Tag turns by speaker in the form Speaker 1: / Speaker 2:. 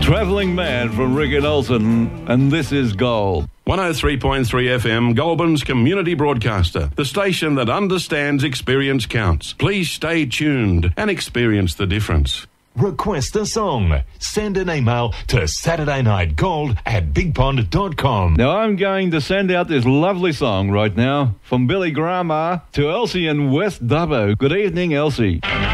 Speaker 1: Travelling Man from Rick and Olsen, and this is Gold.
Speaker 2: 103.3 FM, Goulburn's community broadcaster, the station that understands experience counts. Please stay tuned and experience the difference.
Speaker 3: Request a song. Send an email to saturdaynightgold@bigpond.com.
Speaker 1: Now I'm going to send out this lovely song right now from Billy Graham to Elsie in West Dubbo. Good evening, Elsie.